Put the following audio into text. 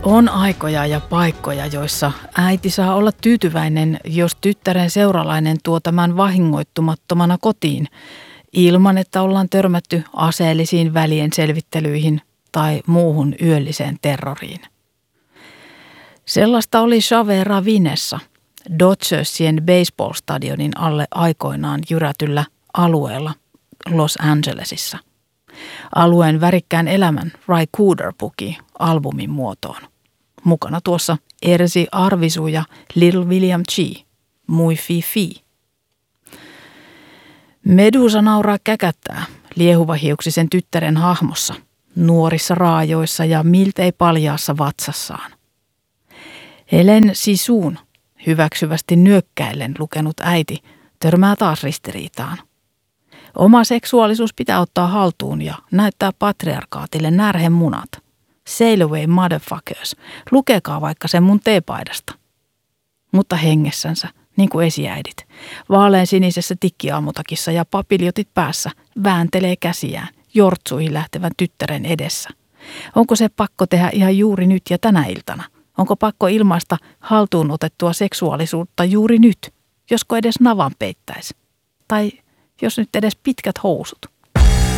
On aikoja ja paikkoja, joissa äiti saa olla tyytyväinen, jos tyttären seuralainen tuo tämän vahingoittumattomana kotiin, ilman että ollaan törmätty aseellisiin välien selvittelyihin tai muuhun yölliseen terroriin. Sellaista oli Xavier Ravinessa, Dodgersien baseball-stadionin alle aikoinaan jyrätyllä alueella Los Angelesissa. Alueen värikkään elämän Ry Cooder puki albumin muotoon. Mukana tuossa Ersi Arvisu ja Little William G. Muy Fi. Medusa nauraa käkättää liehuvahiuksisen tyttären hahmossa, nuorissa raajoissa ja miltei paljaassa vatsassaan. Helen Sisuun, hyväksyvästi nyökkäillen lukenut äiti, törmää taas ristiriitaan. Oma seksuaalisuus pitää ottaa haltuun ja näyttää patriarkaatille närhemunat. Sail away motherfuckers, lukekaa vaikka sen mun teepaidasta. Mutta hengessänsä, niin kuin esiäidit, vaalean sinisessä tikkiaamutakissa ja papiljotit päässä, vääntelee käsiään jortsuihin lähtevän tyttären edessä. Onko se pakko tehdä ihan juuri nyt ja tänä iltana? Onko pakko ilmaista haltuun otettua seksuaalisuutta juuri nyt, josko edes navan peittäisi? Tai jos nyt edes pitkät housut?